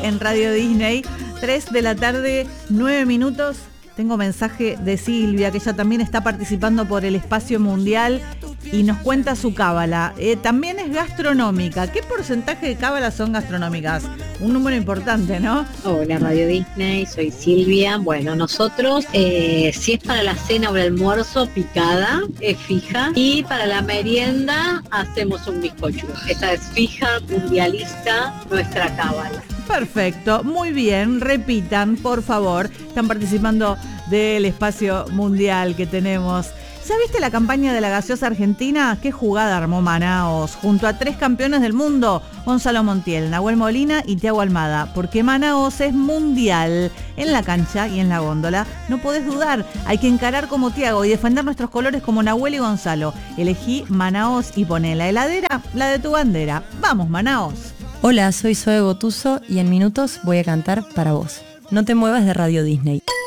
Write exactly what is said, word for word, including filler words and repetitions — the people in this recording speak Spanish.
en Radio Disney. tres de la tarde, nueve minutos. Tengo mensaje de Silvia, que ella también está participando por el Espacio Mundial y nos cuenta su cábala. Eh, también es gastronómica. ¿Qué porcentaje de cábalas son gastronómicas? Un número importante, ¿no? Hola, Radio Disney, soy Silvia. Bueno, nosotros, eh, si es para la cena o el almuerzo, picada, es fija. Y para la merienda, hacemos un bizcocho. Esa es fija, mundialista, nuestra cábala. Perfecto, muy bien, repitan, por favor. Están participando del Espacio Mundial que tenemos. ¿Ya viste la campaña de la gaseosa argentina? ¿Qué jugada armó Manaos? Junto a tres campeones del mundo, Gonzalo Montiel, Nahuel Molina y Thiago Almada. Porque Manaos es mundial. En la cancha y en la góndola no podés dudar. Hay que encarar como Thiago y defender nuestros colores como Nahuel y Gonzalo. Elegí Manaos y poné en la heladera la de tu bandera. ¡Vamos, Manaos! Hola, soy Zoe Gotuso y en minutos voy a cantar para vos. No te muevas de Radio Disney.